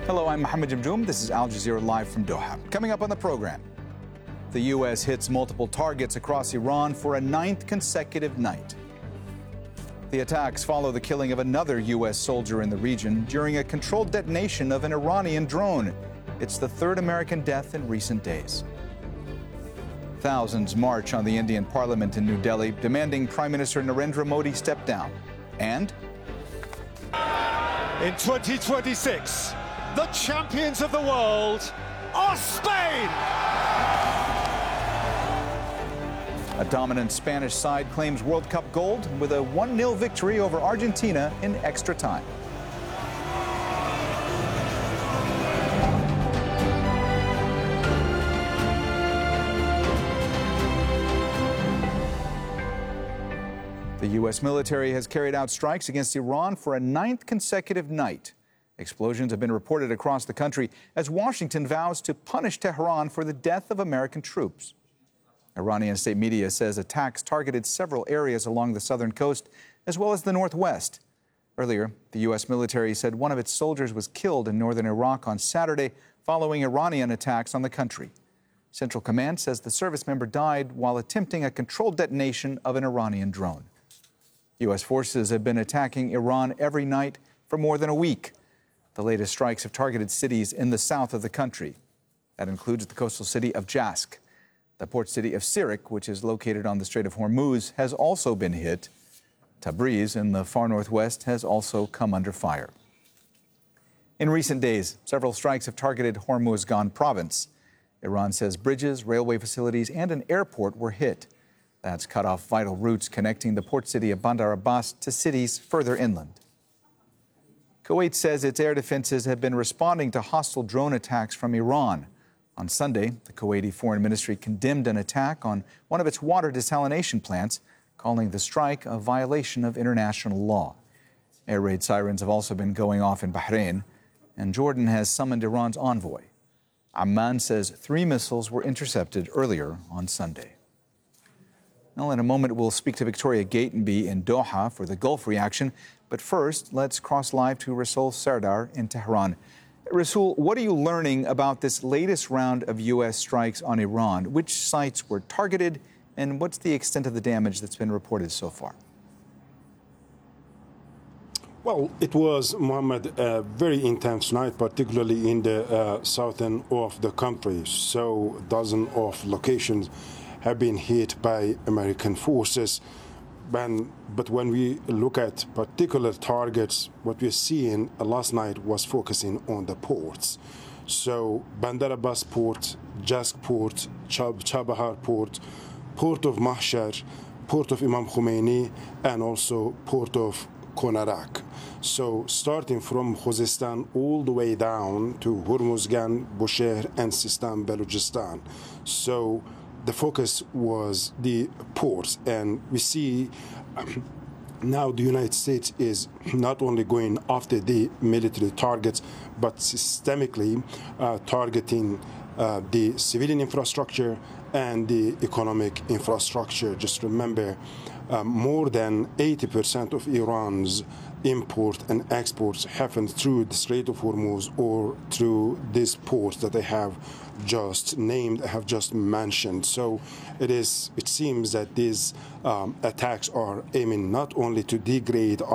Hello, I'm Mohammed Jamjoom. This is Al Jazeera Live from Doha. Coming up on the program, the U.S. hits multiple targets across Iran for a 9th consecutive night. The attacks follow the killing of another U.S. soldier in the region during a controlled detonation of an Iranian drone. It's the third American death in recent days. Thousands march on the Indian parliament in New Delhi, demanding Prime Minister Narendra Modi step down. And in 2026, the champions of the world are Spain! A dominant Spanish side claims World Cup gold with a 1-0 victory over Argentina in extra time. The U.S. military has carried out strikes against Iran for a 9th consecutive night. Explosions have been reported across the country as Washington vows to punish Tehran for the death of American troops. Iranian state media says attacks targeted several areas along the southern coast as well as the northwest. Earlier, the U.S. military said one of its soldiers was killed in northern Iraq on Saturday following Iranian attacks on the country. Central Command says the service member died while attempting a controlled detonation of an Iranian drone. U.S. forces have been attacking Iran every night for more than a week. The latest strikes have targeted cities in the south of the country. That includes the coastal city of Jask. The port city of Sirik, which is located on the Strait of Hormuz, has also been hit. Tabriz in the far northwest has also come under fire. In recent days, several strikes have targeted Hormuzgan province. Iran says bridges, railway facilities, and an airport were hit. That's cut off vital routes connecting the port city of Bandar Abbas to cities further inland. Kuwait says its air defenses have been responding to hostile drone attacks from Iran. On Sunday, the Kuwaiti Foreign Ministry condemned an attack on one of its water desalination plants, calling the strike a violation of international law. Air raid sirens have also been going off in Bahrain, and Jordan has summoned Iran's envoy. Amman says 3 missiles were intercepted earlier on Sunday. Now, in a moment, we'll speak to Victoria Gatenby in Doha for the Gulf reaction. But first, let's cross live to Rasul Sardar in Tehran. Rasul, what are you learning about this latest round of U.S. strikes on Iran? Which sites were targeted, and what's the extent of the damage that's been reported so far? Well, it was, Mohammed, a very intense night, particularly in the southern of the country. So a dozen of locations have been hit by American forces. But when we look at particular targets, what we're seeing last night was focusing on the ports. So Bandar Abbas Port, Jask Port, Chabahar Port, Port of Mahshar, Port of Imam Khomeini, and also Port of Konarak. So starting from Khuzestan all the way down to Hormuzgan, Bushehr, and Sistan, Balochistan. So the focus was the ports, and we see now the United States is not only going after the military targets, but systemically targeting the civilian infrastructure and the economic infrastructure. Just remember, more than 80% of Iran's import and exports happen through the Strait of Hormuz or through these ports that I have just named, I have just mentioned. So it seems that these attacks are aiming not only to degrade